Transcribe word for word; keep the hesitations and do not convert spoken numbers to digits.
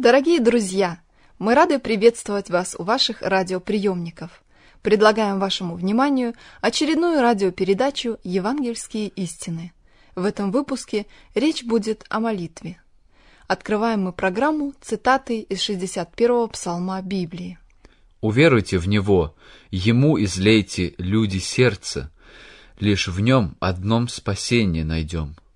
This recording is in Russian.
Дорогие друзья, мы рады приветствовать вас у ваших радиоприемников. Предлагаем вашему вниманию очередную радиопередачу «Евангельские истины». В этом выпуске речь будет о молитве. Открываем мы программу цитатой из шестьдесят первого псалма Библии. «Уверуйте в Него, Ему излейте, люди, сердце, лишь в Нем одном спасение найдем».